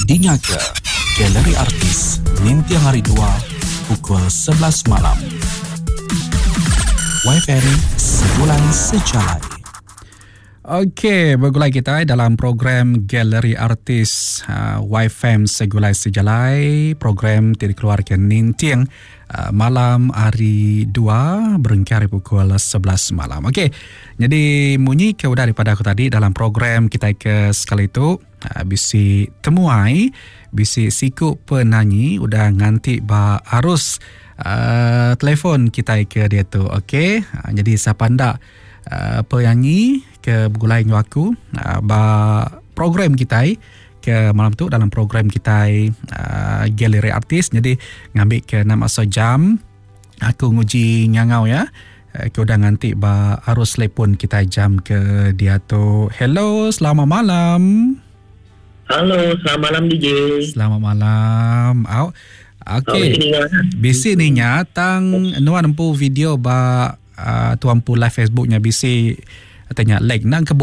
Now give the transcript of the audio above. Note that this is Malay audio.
Dinyaka Galeri Artis Nintiang Hari 2 pukul 11 malam. YFM Segulai Sejalai. Okey, bergulai kita dalam program Galeri Artis YFM Segulai Sejalai. Program dikeluarkan Nintiang malam hari 2 berengkari pukul 11 malam. Okey, jadi munyi ke udah daripada aku tadi dalam program kita ke sekali itu bisi temuai, bisi siku penyanyi udah nganti ba arus telefon kita ke dia tu. Okey, jadi siapa ndak penyanyi ke bergulai dengan aku ba program kita ke malam tu dalam program kita Galeri Artis. Jadi ngambil ke 6 jam aku nguji ngangau ya. Ke udah nganti ba arus telefon kita jam ke dia tu. Hello, selamat malam. Halo, selamat malam DJ. Selamat malam. Okey. Bisi ni nya tang nuan empu video ba tuan pu live Facebooknya bisi tanya like nang